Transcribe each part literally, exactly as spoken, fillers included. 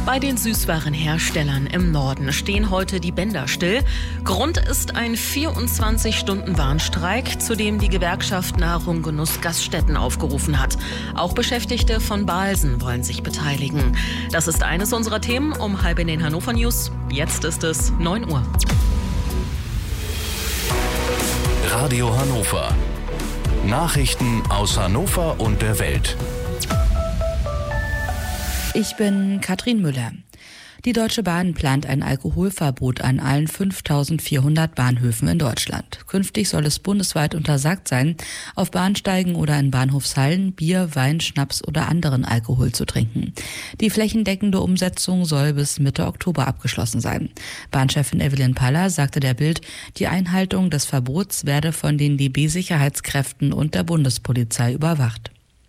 Bei den Süßwarenherstellern im Norden stehen heute die Bänder still. Grund ist ein vierundzwanzig-Stunden-Warnstreik, zu dem die Gewerkschaft Nahrung Genuss Gaststätten aufgerufen hat. Auch Beschäftigte von Balsen wollen sich beteiligen. Das ist eines unserer Themen um halb in den Hannover News. Jetzt ist es neun Uhr. Radio Hannover. Nachrichten aus Hannover und der Welt. Ich bin Katrin Müller. Die Deutsche Bahn plant ein Alkoholverbot an allen fünftausendvierhundert Bahnhöfen in Deutschland. Künftig soll es bundesweit untersagt sein, auf Bahnsteigen oder in Bahnhofshallen Bier, Wein, Schnaps oder anderen Alkohol zu trinken. Die flächendeckende Umsetzung soll bis Mitte Oktober abgeschlossen sein. Bahnchefin Evelyn Paller sagte der Bild, die Einhaltung des Verbots werde von den D B-Sicherheitskräften und der Bundespolizei überwacht.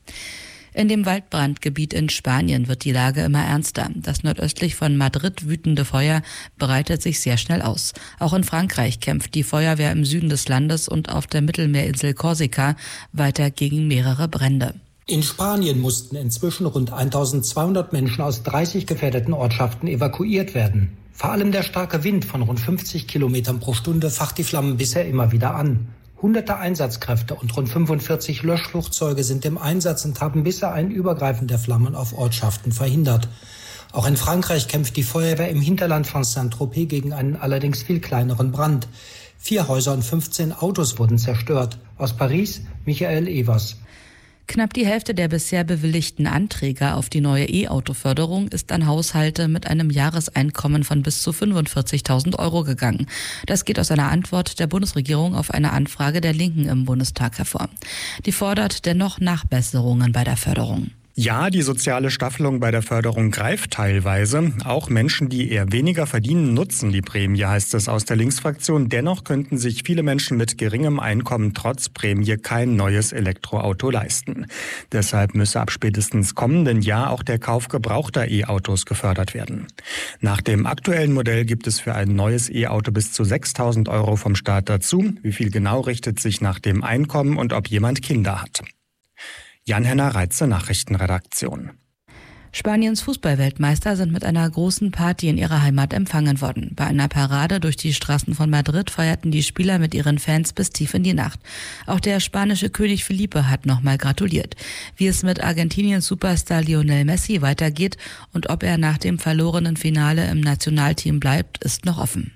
In dem Waldbrandgebiet in Spanien wird die Lage immer ernster. Das nordöstlich von Madrid wütende Feuer breitet sich sehr schnell aus. Auch in Frankreich kämpft die Feuerwehr im Süden des Landes und auf der Mittelmeerinsel Korsika weiter gegen mehrere Brände. In Spanien mussten inzwischen rund eintausendzweihundert Menschen aus dreißig gefährdeten Ortschaften evakuiert werden. Vor allem der starke Wind von rund fünfzig Kilometern pro Stunde facht die Flammen bisher immer wieder an. Hunderte Einsatzkräfte und rund fünfundvierzig Löschflugzeuge sind im Einsatz und haben bisher ein Übergreifen der Flammen auf Ortschaften verhindert. Auch in Frankreich kämpft die Feuerwehr im Hinterland von Saint-Tropez gegen einen allerdings viel kleineren Brand. Vier Häuser und fünfzehn Autos wurden zerstört. Aus Paris, Michael Evers. Knapp die Hälfte der bisher bewilligten Anträge auf die neue E-Auto-Förderung ist an Haushalte mit einem Jahreseinkommen von bis zu fünfundvierzigtausend Euro gegangen. Das geht aus einer Antwort der Bundesregierung auf eine Anfrage der Linken im Bundestag hervor. Die fordert dennoch Nachbesserungen bei der Förderung. Ja, die soziale Staffelung bei der Förderung greift teilweise. Auch Menschen, die eher weniger verdienen, nutzen die Prämie, heißt es aus der Linksfraktion. Dennoch könnten sich viele Menschen mit geringem Einkommen trotz Prämie kein neues Elektroauto leisten. Deshalb müsse ab spätestens kommenden Jahr auch der Kauf gebrauchter E-Autos gefördert werden. Nach dem aktuellen Modell gibt es für ein neues E-Auto bis zu sechstausend Euro vom Staat dazu. Wie viel genau richtet sich nach dem Einkommen und ob jemand Kinder hat. Jan-Henner Reitze, Nachrichtenredaktion. Spaniens Fußballweltmeister sind mit einer großen Party in ihrer Heimat empfangen worden. Bei einer Parade durch die Straßen von Madrid feierten die Spieler mit ihren Fans bis tief in die Nacht. Auch der spanische König Felipe hat nochmal gratuliert. Wie es mit Argentiniens Superstar Lionel Messi weitergeht und ob er nach dem verlorenen Finale im Nationalteam bleibt, ist noch offen.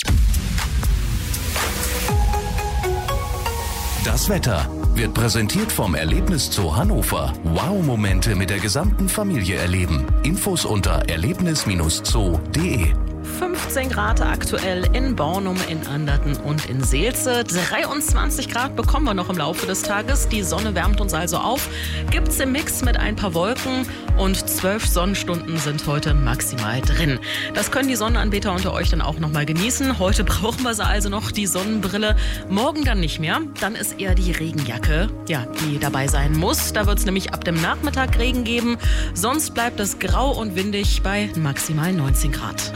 Das Wetter wird präsentiert vom Erlebniszoo Hannover. Wow-Momente mit der gesamten Familie erleben. Infos unter erlebnis Zoo punkt de. fünfzehn Grad aktuell in Bornum, in Anderten und in Seelze. dreiundzwanzig Grad bekommen wir noch im Laufe des Tages. Die Sonne wärmt uns also auf. Gibt's im Mix mit ein paar Wolken und zwölf Sonnenstunden sind heute maximal drin. Das können die Sonnenanbeter unter euch dann auch noch mal genießen. Heute brauchen wir sie also noch, die Sonnenbrille. Morgen dann nicht mehr. Dann ist eher die Regenjacke, ja, die dabei sein muss. Da wird's nämlich ab dem Nachmittag Regen geben. Sonst bleibt es grau und windig bei maximal neunzehn Grad.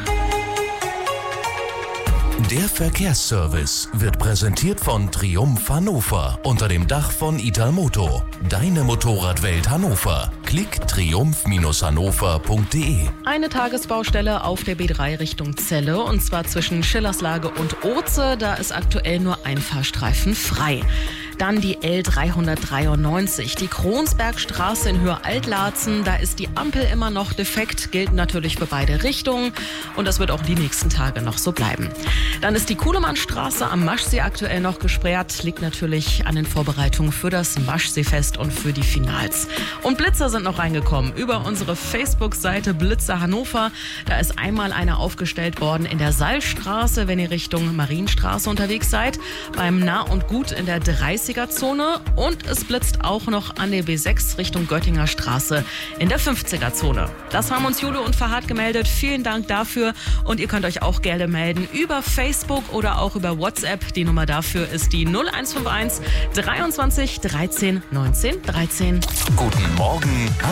Der Verkehrsservice wird präsentiert von Triumph Hannover unter dem Dach von Italmoto. Deine Motorradwelt Hannover. Klick triumph hannover punkt de. Eine Tagesbaustelle auf der B drei Richtung Celle und zwar zwischen Schillerslage und Oze. Da ist aktuell nur ein Fahrstreifen frei. Dann die L dreihundertdreiundneunzig, die Kronsbergstraße in Höhe Altlarzen. Da ist die Ampel immer noch defekt, gilt natürlich für beide Richtungen und das wird auch die nächsten Tage noch so bleiben. Dann ist die Kuhlemannstraße am Maschsee aktuell noch gesperrt, liegt natürlich an den Vorbereitungen für das Maschseefest und für die Finals. Und Blitzer sind noch reingekommen über unsere Facebook-Seite Blitzer Hannover. Da ist einmal einer aufgestellt worden in der Sallstraße, wenn ihr Richtung Marienstraße unterwegs seid, beim Nah und Gut in der dreißiger-Zone und es blitzt auch noch an der B sechs Richtung Göttinger Straße in der fünfziger-Zone. Das haben uns Jule und Fahad gemeldet. Vielen Dank dafür und ihr könnt euch auch gerne melden über Facebook oder auch über WhatsApp. Die Nummer dafür ist die null eins fünf eins dreiundzwanzig dreizehn neunzehn dreizehn. Guten Morgen